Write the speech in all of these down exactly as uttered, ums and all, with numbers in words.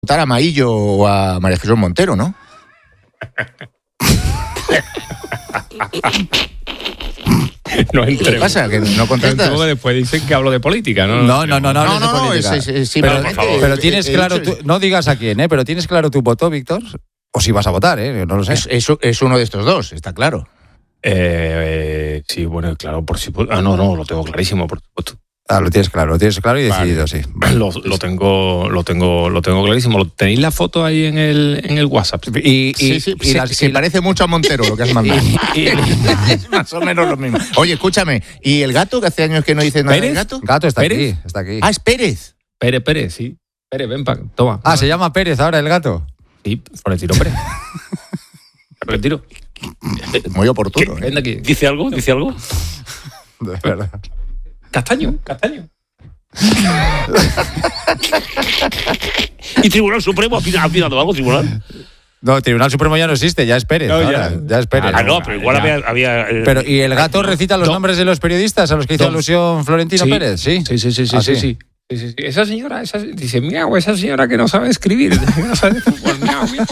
votar a Maillo o a María Jesús Montero, ¿no? No ¿Qué pasa? ¿Que no contestas? Luego después dicen que hablo de política, ¿no? No, no, no, no, No, no, no, es, es, es simplemente... Pero, pero tienes eh, claro, eh, tu, no digas a quién, ¿eh? Pero tienes claro tu voto, Víctor. O si vas a votar, ¿eh? No lo sé. Es, es, es uno de estos dos, está claro. Eh, eh, sí, bueno, claro, por supuesto. Ah, no, no, lo tengo clarísimo, por supuesto. Ah, lo tienes claro, lo tienes claro y decidido, vale. sí. Lo, lo tengo, lo tengo, lo tengo clarísimo. ¿Tenéis la foto ahí en el, en el WhatsApp? Y, y, Sí, sí, y se, las- se y- parece mucho a Montero lo que has mandado. y- Es más o menos lo mismo. Oye, escúchame, ¿y el gato? Que hace años que no dice nada del ¿Pérez? gato. Gato está ¿Pérez? aquí, está aquí. Ah, es Pérez. Pérez, Pérez, sí. Pérez, ven pa, toma. Ah, se llama Pérez ahora el gato. Sí, Florentino Pérez. Florentino, Muy oportuno. ¿eh? ven de aquí. ¿Dice algo? ¿Dice algo? De verdad. Castaño, castaño. ¿Y Tribunal Supremo ha opinado, ha opinado algo, Tribunal? No, el Tribunal Supremo ya no existe, ya es Pérez. No, ahora, ya. ya es Pérez. Ah, no, pero igual ya. había... había eh, Pero, ¿y el gato recita los no. nombres de los periodistas a los que hizo Don- alusión Florentino Sí. Pérez? Sí, Sí, sí, sí, sí, ¿Ah, sí, sí? sí. Sí, sí, sí. Esa señora, esa, dice, miau, esa señora que no sabe escribir. No sabe fútbol, miau, miau.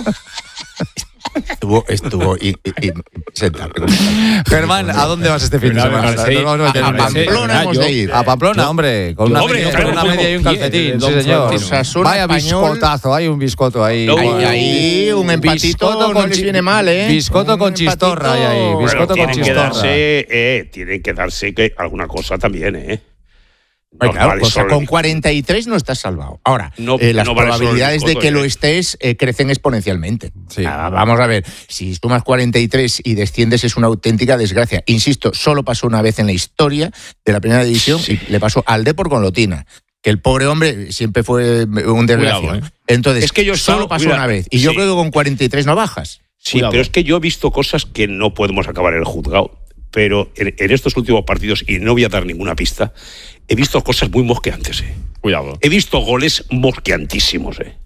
Estuvo, estuvo y, y, y- impresentable. Germán, ¿a dónde vas este fin de Me semana? parece- Nos vamos a meter A en- Pamplona Ah, hemos yo- de ir. A Pamplona, hombre, con una, Hombre, media, claro, con una juego media y un pie de calcetín, Don sí señor. Florentino. Osasuna, Vaya Español. biscotazo, hay un biscoto ahí. No, Ahí, ahí un empatito Biscoto no con les chi- viene mal, ¿eh? biscoto Un con chistorra hay ahí, empatito- Bueno, biscoto con tienen que chistorra. darse, eh, tienen que darse que alguna cosa también, ¿eh? Bueno, No claro, vale o sea, solo con el- cuarenta y tres no estás salvado. Ahora, No- eh, las no vale solo el probabilidades de biscoto, que eh. lo estés eh, crecen exponencialmente. Sí. Ah, vamos a ver, si sumas cuarenta y tres y desciendes es una auténtica desgracia. Insisto, solo pasó una vez en la historia de la primera división y le pasó al Depor con Lotina. Que el pobre hombre siempre fue un desgraciado. Cuidado, ¿eh? Entonces, Es que yo he solo estado- pasó cuidado, una vez. Y yo sí. creo que con cuarenta y tres no bajas. Sí, Cuidado. pero es que yo he visto cosas que no podemos acabar en el juzgado. Pero en, en estos últimos partidos, y no voy a dar ninguna pista, he visto cosas muy mosqueantes, ¿eh? Cuidado. He visto goles mosqueantísimos, ¿eh?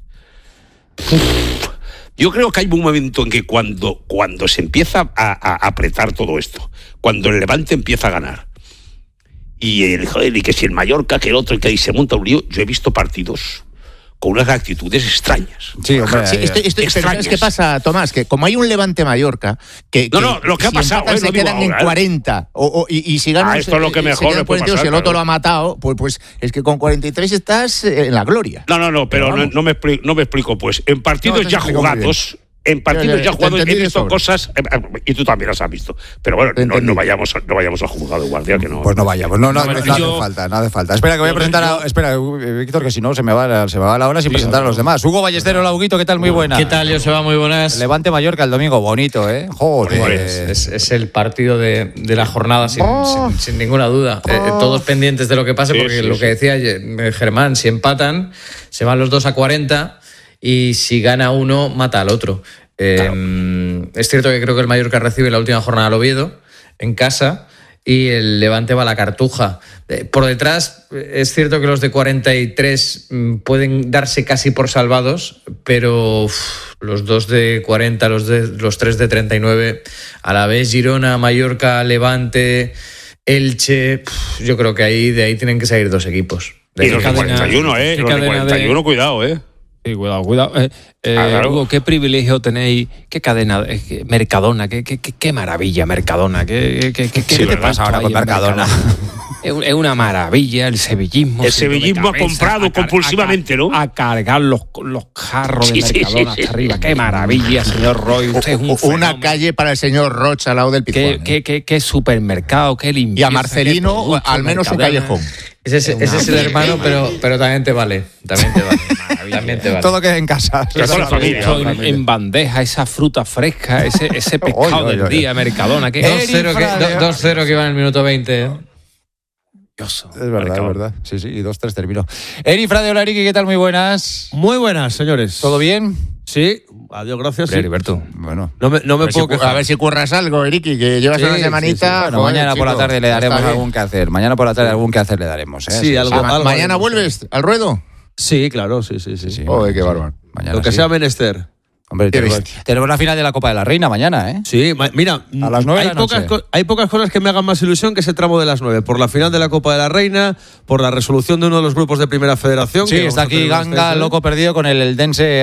Uf. Yo creo que hay un momento en que cuando, cuando se empieza a, a apretar todo esto, cuando el Levante empieza a ganar, y el joder, y que si el Mallorca, que el otro, y que ahí se monta un lío, yo he visto partidos con unas actitudes extrañas. Sí, hombre, Sí, ahí- estoy- estoy- pero extrañas. ¿sabes qué pasa, Tomás? Que como hay un Levante Mallorca, que, No, que no, lo que ha si pasado, empatan eh, se lo digo quedan ahora, en eh. cuarenta, o, o- y, y si ganan Ah, esto es lo que se- se mejor quedan le puede cuarenta y dos pasar, y el otro claro. lo ha matado, pues, pues es que con cuarenta y tres estás eh, en la gloria. No, no, no, pero, Pero no, vamos. no, me explico, no me explico, pues. En partidos No, te ya explico muy jugados, en partidos Ya, ya, ya te jugados he entendí de visto sobra. cosas, eh, eh, y tú también las has visto. Pero bueno, Te no, entendí. no vayamos, a- no vayamos al juzgado de guardia, que no. Pues no vayamos, no, no, no, Bueno, no yo- hace falta, no hace falta. Espera, que voy a Yo- presentar a, yo- espera, eh, Víctor, que si no se me va, la- se me va la hora sin presentar a los demás. Hugo Ballestero, la Huguito, ¿qué tal? Muy buena. ¿Qué tal, Joseba? Muy buenas. Levante Mallorca el domingo, bonito, ¿eh? Joder. Pues es, es el partido de, de la jornada, sin, Oh. sin- sin ninguna duda. Eh, eh, todos pendientes de lo que pase, Sí, porque sí, lo sí. que decía eh, Germán, si empatan, se van los dos a cuarenta y si gana uno, mata al otro. Eh, Es cierto que creo que el Mallorca recibe la última jornada al Oviedo en casa y el Levante va a la Cartuja. Eh, Por detrás, eh, es cierto que los de cuarenta y tres mm, pueden darse casi por salvados, pero uf, los dos de cuarenta, los, de, los tres de treinta y nueve, a la vez Girona, Mallorca, Levante, Elche, uf, yo creo que ahí de ahí tienen que salir dos equipos. De Y los de cadena- cuarenta y uno, ¿eh? qué Los de cadena cuarenta y uno, cuidado, ¿eh? Sí, cuidado, cuidado. Eh, eh, Ah, claro. Hugo, qué privilegio tenéis, qué cadena, eh, qué- Mercadona, qué, qué, qué, qué maravilla Mercadona, qué, qué, qué, Sí, qué ¿qué te pasa ahora hay con en Mercadona? Es un- es una maravilla el sevillismo. El se lo de sevillismo ha cabeza, comprado a car- compulsivamente, a car- ¿no? A cargar los, los jarros de Sí, sí, Mercadona sí, hasta sí. arriba. Qué maravilla, señor Roy. Usted es un Una fenómeno. calle para el señor Rocha al lado del Qué, Pizjuán. ¿eh? qué, qué, qué supermercado, qué limpieza. Y a qué Marcelino, producto, al menos un Mercadona. callejón. Ese es, ese es el hermano, pero, pero también te vale. También te vale. también te vale. Todo queda en casa. Que toda la familia. Eso en, en bandeja, esa fruta fresca, ese, ese pescado Oy, oy, del oy. día, Mercadona. Qué dos cero que, Frade. do- dos cero que iba en el minuto veinte. ¿eh? maravilloso. Es verdad, Mercadona. es verdad. Sí, sí, y dos, tres terminó. Eri Frade, hola Eriki, ¿qué tal? Muy buenas. Muy buenas, señores. ¿Todo bien? Sí, adiós, gracias. sí. Heriberto. Bueno. No me, no A me ver, si, puedo cu- a quejar. ver si curras algo, Eriki, que llevas Sí, una sí, semanita. sí. Bueno, joder, mañana por la chico, tarde le ya daremos está bien. algún que hacer. Mañana por la tarde algún que hacer le daremos. ¿eh? Sí, algo- Ah, ma- algo ¿Mañana haremos. vuelves al ruedo? Sí, claro, sí, sí, sí. Sí, sí. Joder, qué bárbaro. Mañana Lo que sí. sea menester. Hombre, Qué tenemos, bestia. tenemos la final de la Copa de la Reina mañana, ¿eh? Sí, ma- mira, A las nueve de hay, la noche. pocas, co- hay pocas cosas que me hagan más ilusión que ese tramo de las nueve. Por la final de la Copa de la Reina, por la resolución de uno de los grupos de Primera Federación. Sí, que está vamos a aquí tener Ganga, ustedes, ¿eh? loco perdido con el Eldense